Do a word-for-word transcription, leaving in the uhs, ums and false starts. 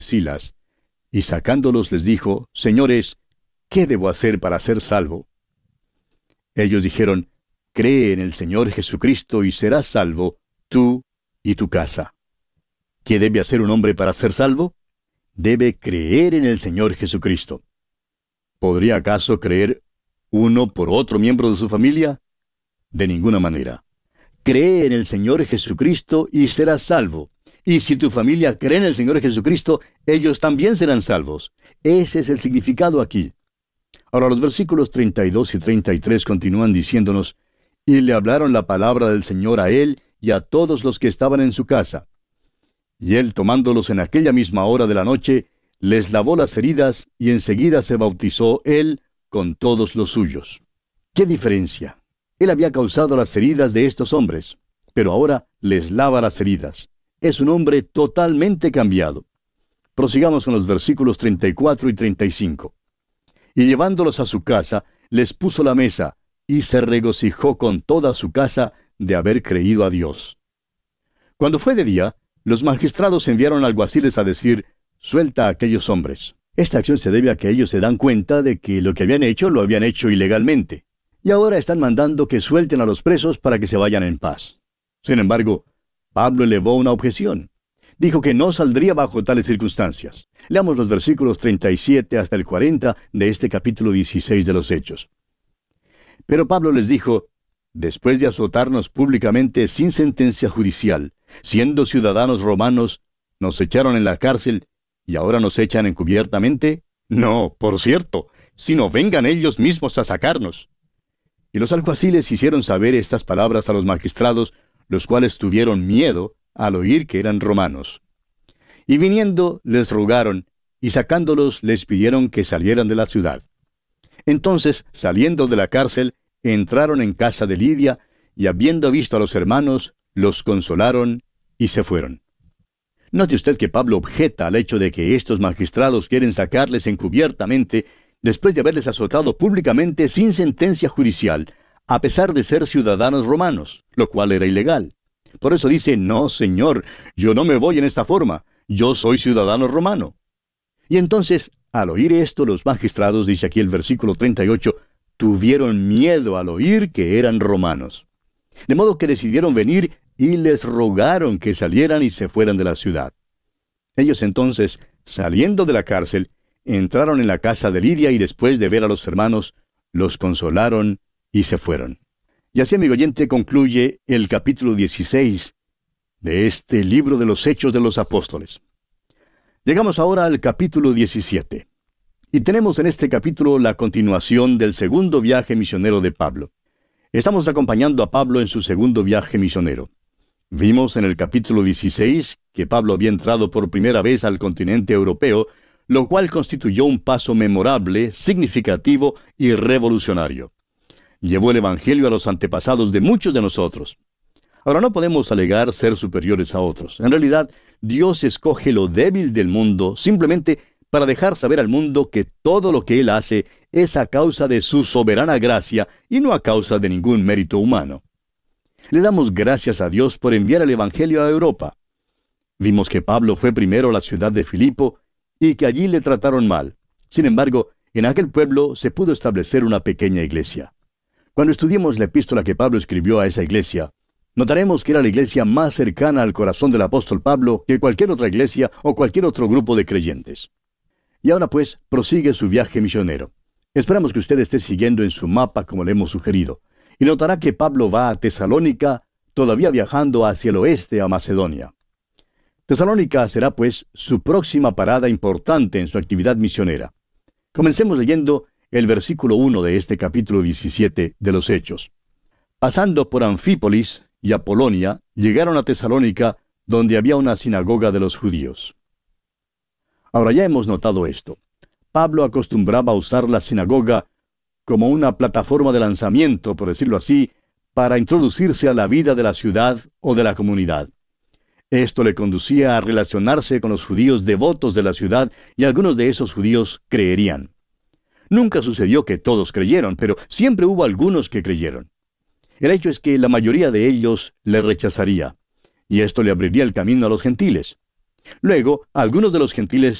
Silas, y sacándolos les dijo, Señores, ¿qué debo hacer para ser salvo? Ellos dijeron, Cree en el Señor Jesucristo y serás salvo, tú y tu casa. ¿Qué debe hacer un hombre para ser salvo? Debe creer en el Señor Jesucristo. ¿Podría acaso creer uno por otro miembro de su familia? De ninguna manera. Cree en el Señor Jesucristo y serás salvo. Y si tu familia cree en el Señor Jesucristo, ellos también serán salvos. Ese es el significado aquí. Ahora los versículos treinta y dos y treinta y tres continúan diciéndonos, Y le hablaron la palabra del Señor a él y a todos los que estaban en su casa. Y él, tomándolos en aquella misma hora de la noche, les lavó las heridas y enseguida se bautizó él con todos los suyos. ¡Qué diferencia! Él había causado las heridas de estos hombres, pero ahora les lava las heridas. Es un hombre totalmente cambiado. Prosigamos con los versículos treinta y cuatro y treinta y cinco. Y llevándolos a su casa, les puso la mesa, y se regocijó con toda su casa de haber creído a Dios. Cuando fue de día, los magistrados enviaron alguaciles a decir, suelta a aquellos hombres. Esta acción se debe a que ellos se dan cuenta de que lo que habían hecho lo habían hecho ilegalmente. Y ahora están mandando que suelten a los presos para que se vayan en paz. Sin embargo, Pablo elevó una objeción. Dijo que no saldría bajo tales circunstancias. Leamos los versículos treinta y siete hasta el cuarenta de este capítulo dieciséis de los Hechos. Pero Pablo les dijo, después de azotarnos públicamente sin sentencia judicial, siendo ciudadanos romanos, nos echaron en la cárcel y ahora nos echan encubiertamente. No, por cierto, sino vengan ellos mismos a sacarnos. Y los alguaciles hicieron saber estas palabras a los magistrados, los cuales tuvieron miedo al oír que eran romanos. Y viniendo les rogaron, y sacándolos les pidieron que salieran de la ciudad. Entonces, saliendo de la cárcel, entraron en casa de Lidia, y habiendo visto a los hermanos, los consolaron y se fueron. Note usted que Pablo objeta al hecho de que estos magistrados quieren sacarles encubiertamente, después de haberles azotado públicamente sin sentencia judicial, a pesar de ser ciudadanos romanos, lo cual era ilegal. Por eso dice, no, Señor, yo no me voy en esta forma, yo soy ciudadano romano. Y entonces, al oír esto, los magistrados, dice aquí el versículo treinta y ocho, tuvieron miedo al oír que eran romanos. De modo que decidieron venir y les rogaron que salieran y se fueran de la ciudad. Ellos entonces, saliendo de la cárcel, entraron en la casa de Lidia y después de ver a los hermanos, los consolaron y se fueron. Y así, amigo oyente, concluye el capítulo dieciséis de este libro de los Hechos de los Apóstoles. Llegamos ahora al capítulo diecisiete. Y tenemos en este capítulo la continuación del segundo viaje misionero de Pablo. Estamos acompañando a Pablo en su segundo viaje misionero. Vimos en el capítulo dieciséis que Pablo había entrado por primera vez al continente europeo, lo cual constituyó un paso memorable, significativo y revolucionario. Llevó el Evangelio a los antepasados de muchos de nosotros. Ahora, no podemos alegar ser superiores a otros. En realidad, Dios escoge lo débil del mundo simplemente para dejar saber al mundo que todo lo que Él hace es a causa de su soberana gracia y no a causa de ningún mérito humano. Le damos gracias a Dios por enviar el Evangelio a Europa. Vimos que Pablo fue primero a la ciudad de Filipo y que allí le trataron mal. Sin embargo, en aquel pueblo se pudo establecer una pequeña iglesia. Cuando estudiemos la epístola que Pablo escribió a esa iglesia, notaremos que era la iglesia más cercana al corazón del apóstol Pablo que cualquier otra iglesia o cualquier otro grupo de creyentes. Y ahora pues, prosigue su viaje misionero. Esperamos que usted esté siguiendo en su mapa como le hemos sugerido. Y notará que Pablo va a Tesalónica, todavía viajando hacia el oeste a Macedonia. Tesalónica será pues su próxima parada importante en su actividad misionera. Comencemos leyendo el versículo uno de este capítulo diecisiete de los Hechos. Pasando por Anfípolis y Apolonia, llegaron a Tesalónica, donde había una sinagoga de los judíos. Ahora ya hemos notado esto. Pablo acostumbraba a usar la sinagoga como una plataforma de lanzamiento, por decirlo así, para introducirse a la vida de la ciudad o de la comunidad. Esto le conducía a relacionarse con los judíos devotos de la ciudad, y algunos de esos judíos creerían. Nunca sucedió que todos creyeron, pero siempre hubo algunos que creyeron. El hecho es que la mayoría de ellos le rechazaría, y esto le abriría el camino a los gentiles. Luego, algunos de los gentiles